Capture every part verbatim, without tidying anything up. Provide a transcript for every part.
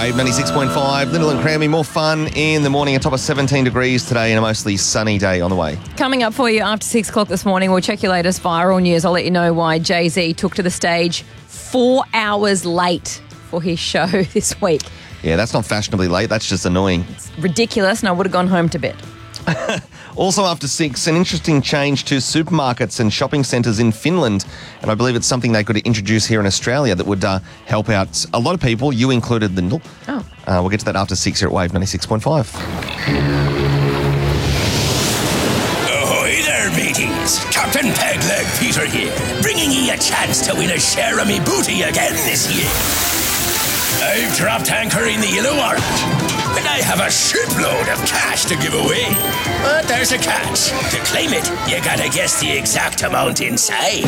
Wave ninety-six point five, Lyndall and Cranby. More fun in the morning, a top of seventeen degrees today and a mostly sunny day on the way. Coming up for you after six o'clock this morning, we'll check your latest viral news. I'll let you know why Jay-Z took to the stage four hours late for his show this week. Yeah, that's not fashionably late. That's just annoying. It's ridiculous, and I would have gone home to bed. Also after six, an interesting change to supermarkets and shopping centres in Finland. And I believe it's something they could introduce here in Australia that would uh, help out a lot of people, you included, Lyndall. Oh. Uh, we'll get to that after six here at Wave ninety-six point five. Ahoy there, mateys. Captain Pegleg Peter here, bringing ye a chance to win a share of me booty again this year. I've dropped anchor in the Illawarra, and I have a shipload of cash to give away. But there's a catch. To claim it, you gotta guess the exact amount inside.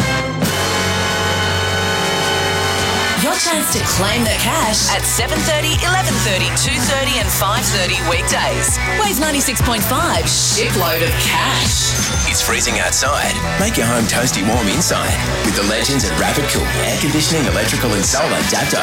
Your chance to claim the cash at seven thirty, eleven thirty, two thirty and five thirty weekdays. Wave ninety-six point five, shipload of cash. It's freezing outside. Make your home toasty warm inside with the legends at Rapid Cool Air Conditioning, Electrical and Solar Dapto.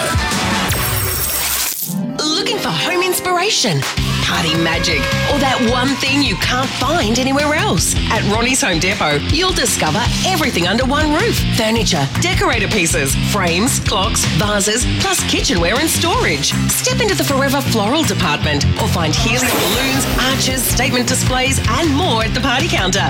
Looking for home inspiration, party magic, or that one thing you can't find anywhere else? At Ronnie's Home Depot, you'll discover everything under one roof. Furniture, decorator pieces, frames, clocks, vases, plus kitchenware and storage. Step into the Forever Floral department or find helium balloons, arches, statement displays and more at the party counter.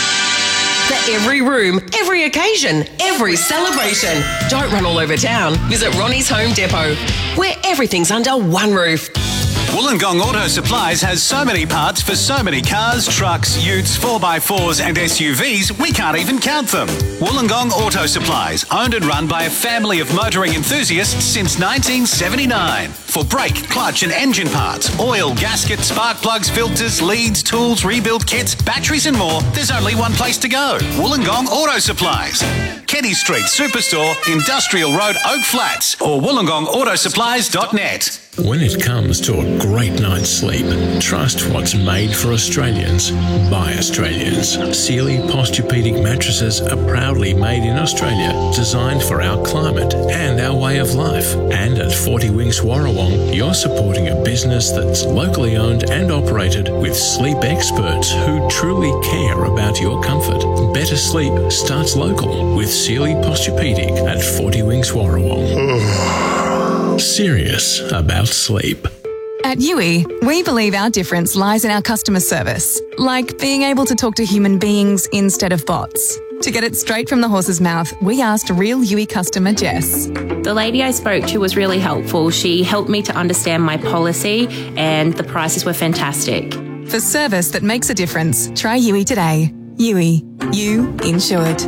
For every room, every occasion, every celebration. Don't run all over town. Visit Ronnie's Home Depot, where everything's under one roof. Wollongong Auto Supplies has so many parts for so many cars, trucks, utes, four by fours and S U Vs, we can't even count them. Wollongong Auto Supplies, owned and run by a family of motoring enthusiasts since nineteen seventy-nine. For brake, clutch and engine parts, oil, gasket, spark plugs, filters, leads, tools, rebuild kits, batteries and more, there's only one place to go. Wollongong Auto Supplies. Kenny Street Superstore, Industrial Road, Oak Flats, or wollongong auto supplies dot net. When it comes to a great night's sleep, trust what's made for Australians by Australians. Sealy Posturepedic mattresses are proudly made in Australia, designed for our climate and our way of life. And at forty Winks Warrawong, you're supporting a business that's locally owned and operated with sleep experts who truly care about your comfort. Better sleep starts local with Sealy Posturepedic at forty Winks Warrawong. Serious about sleep. At U I, we believe our difference lies in our customer service, like being able to talk to human beings instead of bots. To get it straight from the horse's mouth, we asked real U I customer Jess. The lady I spoke to was really helpful. She helped me to understand my policy and the prices were fantastic. For service that makes a difference, try U I today. U I. You insured.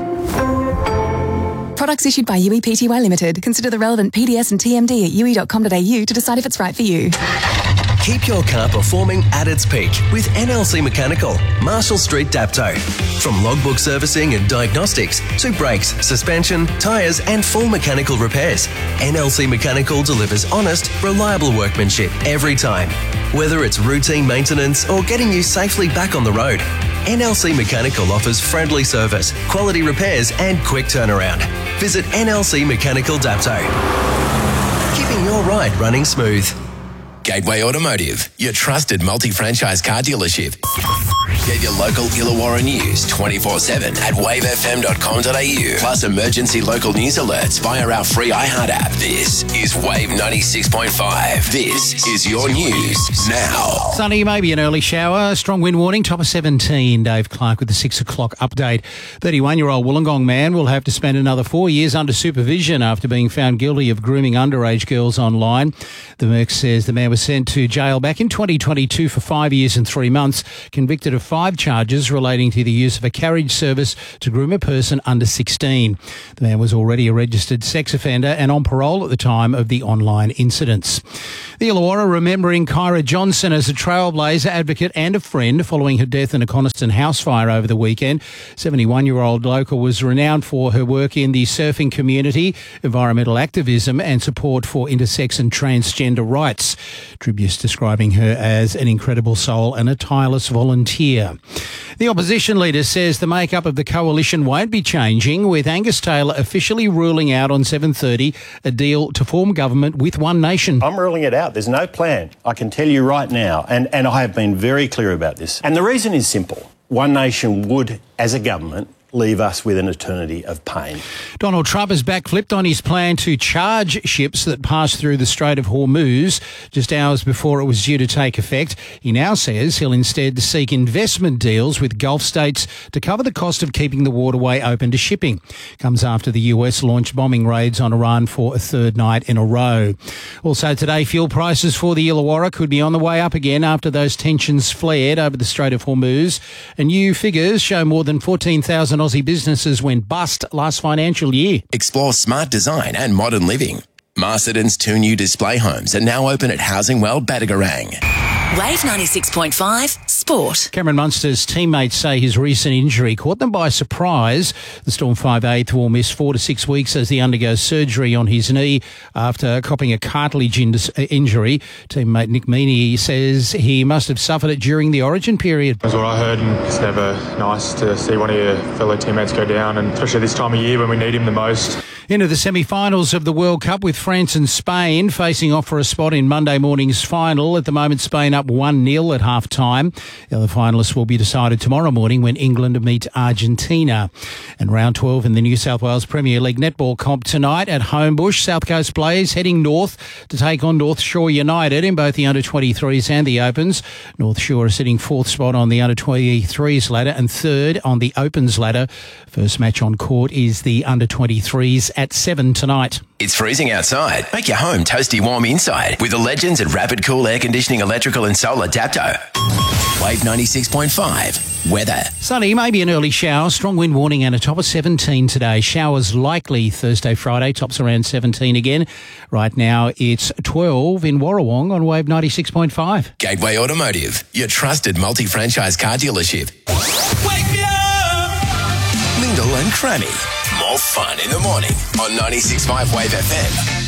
Products issued by U I P T Y Limited. Consider the relevant P D S and T M D at u i dot com dot a u to decide if it's right for you. Keep your car performing at its peak with N L C Mechanical, Marshall Street, Dapto. From logbook servicing and diagnostics to brakes, suspension, tyres and full mechanical repairs, N L C Mechanical delivers honest, reliable workmanship every time. Whether it's routine maintenance or getting you safely back on the road, N L C Mechanical offers friendly service, quality repairs and quick turnaround. Visit N L C Mechanical Dapto. Keeping your ride running smooth. Gateway Automotive, your trusted multi-franchise car dealership. Get your local Illawarra news twenty-four seven at wave f m dot com dot a u. Plus emergency local news alerts via our free iHeart app. This is Wave ninety-six point five. This is your news now. Sunny, maybe an early shower. Strong wind warning, top of seventeen. Dave Clark with the six o'clock update. thirty-one-year-old Wollongong man will have to spend another four years under supervision after being found guilty of grooming underage girls online. The Merc says the man was sent to jail back in twenty twenty-two for five years and three months, convicted of five charges relating to the use of a carriage service to groom a person under sixteen. The man was already a registered sex offender and on parole at the time of the online incidents. The Illawarra remembering Kyra Johnson as a trailblazer, advocate and a friend following her death in a Coniston house fire over the weekend. seventy-one-year-old local was renowned for her work in the surfing community, environmental activism and support for intersex and transgender rights. Tributes describing her as an incredible soul and a tireless volunteer. The opposition leader says the makeup of the coalition won't be changing, with Angus Taylor officially ruling out on seven thirty a deal to form government with One Nation. I'm ruling it out. There's no plan. I can tell you right now, and, and I have been very clear about this. And the reason is simple. One Nation would, as a government, leave us with an eternity of pain. Donald Trump has backflipped on his plan to charge ships that pass through the Strait of Hormuz just hours before it was due to take effect. He now says he'll instead seek investment deals with Gulf states to cover the cost of keeping the waterway open to shipping. Comes after the U S launched bombing raids on Iran for a third night in a row. Also today, fuel prices for the Illawarra could be on the way up again after those tensions flared over the Strait of Hormuz. And new figures show more than fourteen thousand Aussie businesses went bust last financial year. Explore smart design and modern living. Marsden's two new display homes are now open at Housing World Badagarang. Wave ninety-six point five Sport. Cameron Munster's teammates say his recent injury caught them by surprise. The Storm five eighth will miss four to six weeks as he undergoes surgery on his knee after copping a cartilage in- injury. Teammate Nick Meaney says he must have suffered it during the Origin period. That's what I heard, and it's never nice to see one of your fellow teammates go down, and especially this time of year when we need him the most. Into the semi-finals of the World Cup with France and Spain facing off for a spot in Monday morning's final. At the moment, Spain up one nil at half-time. The other finalists will be decided tomorrow morning when England meet Argentina. And round twelve in the New South Wales Premier League netball comp tonight at Homebush. South Coast Blaze heading north to take on North Shore United in both the under twenty-threes and the Opens. North Shore are sitting fourth spot on the under twenty-threes ladder and third on the Opens ladder. First match on court is the under twenty-threes at seven tonight. It's freezing outside. Make your home toasty warm inside with the legends at Rapid Cool Air Conditioning, Electrical and Solar Dapto. Wave ninety-six point five. Weather. Sunny, maybe an early shower. Strong wind warning and a top of seventeen today. Showers likely Thursday, Friday. Tops around seventeen again. Right now it's twelve in Warrawong on Wave ninety-six point five. Gateway Automotive, your trusted multi-franchise car dealership. Wake me up! Lindell and Crammy. More fun in the morning on ninety-six point five Wave F M.